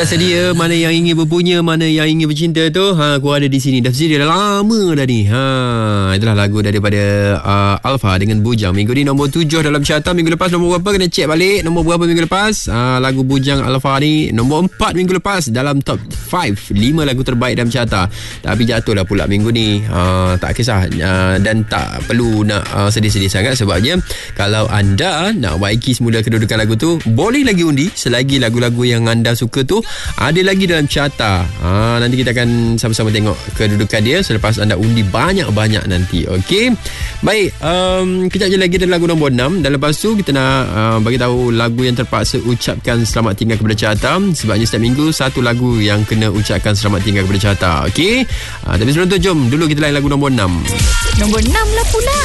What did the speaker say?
Sedia mana yang ingin berpunya, mana yang ingin bercinta tu, aku ada di sini. Dah sedia dah lama dah ni. Itulah lagu daripada Alfa dengan Bujang. Minggu ni nombor 7 dalam carta. Minggu lepas nombor berapa? Kena check balik. Nombor berapa minggu lepas? Lagu Bujang Alfa ni nombor 4 minggu lepas dalam top 5 lagu terbaik dalam carta. Tapi jatuhlah pula minggu ni. Tak kisah, dan tak perlu nak sedih-sedih sangat, sebabnya kalau anda nak baiki semula kedudukan lagu tu, boleh lagi undi selagi lagu-lagu yang anda suka tu ada lagi dalam carta. Nanti kita akan sama-sama tengok kedudukan dia selepas anda undi banyak-banyak nanti. Okey. Baik, kejap je lagi ada lagu nombor 6, dan lepas tu kita nak bagi tahu lagu yang terpaksa ucapkan selamat tinggal kepada carta, sebabnya setiap minggu satu lagu yang kena ucapkan selamat tinggal kepada carta. Okey. Tapi sebelum tu jom dulu kita layan lagu nombor 6. Nombor 6 lah pula.